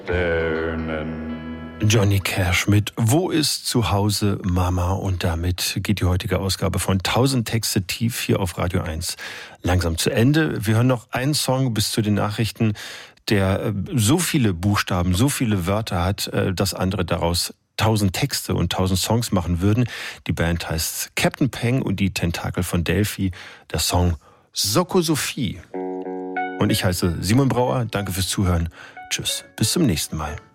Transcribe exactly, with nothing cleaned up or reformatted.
Johnny Cash mit Wo ist zu Hause Mama? Und damit geht die heutige Ausgabe von tausend Texte tief hier auf Radio eins langsam zu Ende. Wir hören noch einen Song bis zu den Nachrichten, der so viele Buchstaben, so viele Wörter hat, dass andere daraus tausend Texte und tausend Songs machen würden. Die Band heißt Captain Peng und die Tentakel von Delphi. Der Song Soko Sophie. Und ich heiße Simon Brauer. Danke fürs Zuhören. Tschüss. Bis zum nächsten Mal.